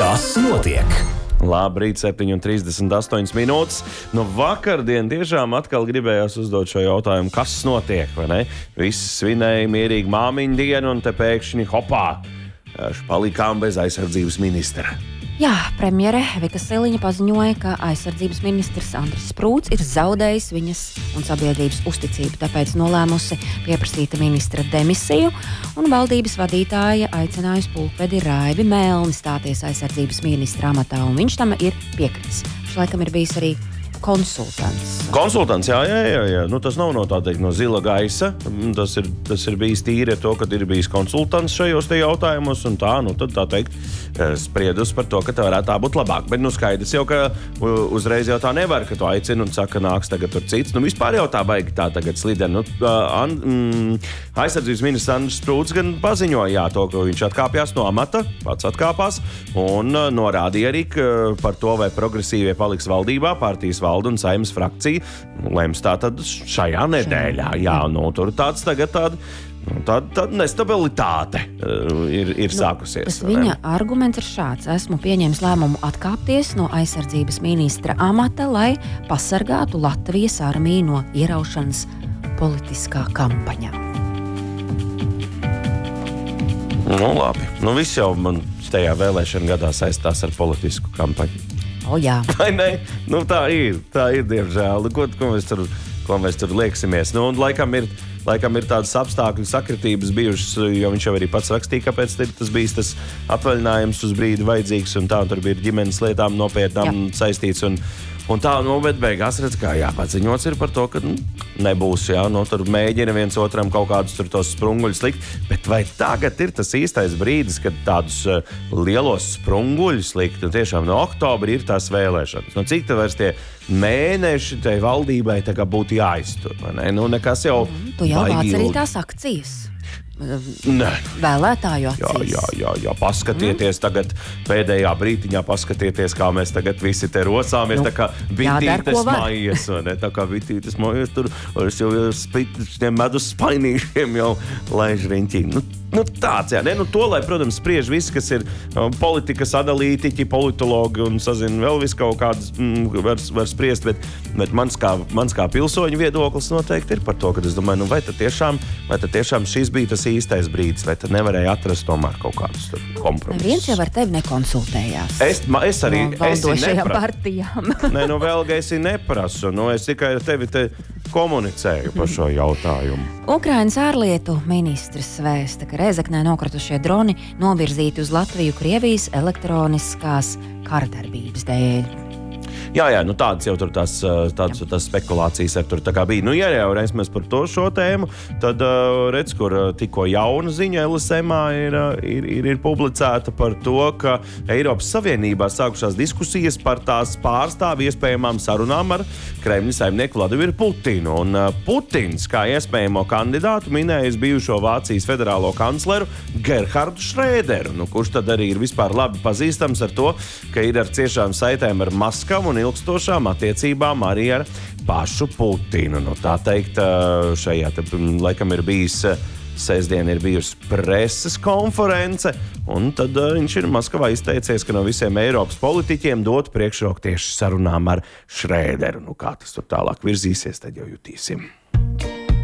Kas notiek? Labrīt, 7:38 minūtes. Nu, vakardien tiešām atkal gribējās uzdot šo jautājumu, kas notiek, vai ne? Visi svinēja mierīgi māmiņu dienu, un te pēkšņi hopā, palikām bez aizsardzības ministra. Jā, premjere Vita Siliņa paziņoja, ka aizsardzības ministrs Andris Sprūts ir zaudējis viņas un sabiedrības uzticību, tāpēc nolēmusi pieprasīt ministra demisiju, un valdības vadītāja aicinājusi pulkvedi Raivi Melni stāties aizsardzības ministra amatā, un viņš tam ir piekritis. Viņš laikam ir bijis arī konsultants. Konsultants, jā. Nu, tas nav no zila gaisa. Tas ir bijis tīri ar to, ka ir bijis konsultants šajos te jautājumos, un tad tā teikt, spriedus par to, ka tā varētu tā būt labāk. Bet skaidrs jau, ka uzreiz jau tā nevar, ka tu aicini un saka, nāks tagad tur cits. Vispār jau tā baigi tā tagad sliden. Aizsardzības ministrs Andris Sprūts gan paziņoja to, ka viņš atkāpjas no amata, pats atkāpās, un norādīja arī par to, vai progresīvie paliks valdībā, partijas valda un Saeimas frakcija lems tātad šajā nedēļā. Jā, tur tāda nestabilitāte ir sākusies. Tas viņa arguments ir šāds. Esmu pieņēmis lēmumu atkāpties no aizsardzības ministra amata, lai pasargātu Latvijas armiju no ieraušanas politiskā kampaņā. Labi. Viss jau man tajā vēlēšana gadā saistās ar politisku kampaņu. Jā. Vai ne? Tā ir, diemžēl. Ko mēs tur lieksimies? Laikam ir tādas apstākļu sakritības bijušas, jo viņš jau arī pats rakstīja, kāpēc tas bija tas atvaļinājums uz brīdi vajadzīgs, un tā tur bija ģimenes lietām nopietnām saistīts. Un tā, bet beigās redz, kā paziņots ir par to, ka nebūs, tur mēģina viens otram kaut kādus tur tos sprunguļus likt, bet vai tagad ir tas īstais brīdis, kad tādus lielos sprunguļus likt, un tiešām no oktobra ir tās vēlēšanas? Cik te vairs tie mēneši tai valdībai tā kā būtu jāiztur, vai ne? Nekas jau Tu jau vāc arī tās akcijas. Vēlētāju acīs. Jā, paskatieties tagad pēdējā brītiņā, paskatieties, kā mēs tagad visi te rosāmies, tā kā bitītes mājas, vai ne? Tā kā bitītes mājas, tur es jau tiem medus spainīšiem jau laiž riņķī. Tāds, jā, ne? To, lai, protams, spriež visi, kas ir politikas analītiķi, politologi un sazina vēl visu kaut kādas var spriest, bet mans kā pilsoņu viedoklis noteikti ir par to, ka es domāju, vai tad tiešām šis bija tas īstais brīdis, vai tad nevarēja atrast tomēr kaut kādus kompromisus. Neviens jau ar tevi nekonsultējās. Es arī valdošajām partijām. Vēlga es neprasu. Es tikai ar tevi te komunicēju par šo jautājumu. Ukrainas ārlietu ministrs vēsta, ka Rēzeknē nokratušie droni novirzīti uz Latviju Krievijas elektroniskās karadarbības dēļ. Jā, tādas jau tur tās spekulācijas ar tur tā kā bija. Ja jau reiz mēs par šo tēmu, tad redz, kur tikko jauna ziņa LSM-ā ir publicēta par to, ka Eiropas Savienībā sākušās diskusijas par tās pārstāvu iespējamām sarunām ar Kremļa saimnieku Vladimiru Putinu. Un Putins, kā iespējamo kandidātu, minējis bijušo Vācijas federālo kancleru Gerhardu Šrēderu, kurš tad arī ir vispār labi pazīstams ar to, ka ir ar ciešām saitēm ar Maskavu un ilgstošām attiecībām arī ar pašu Putinu. Tā teikt, šajā laikam ir bijis sestdien ir bijusi preses konference, un tad viņš ir Maskavā izteicies, ka no visiem Eiropas politiķiem dot priekšroku tieši sarunām ar Šrēderu. Kā tas tur tālāk virzīsies, tad jau jutīsim.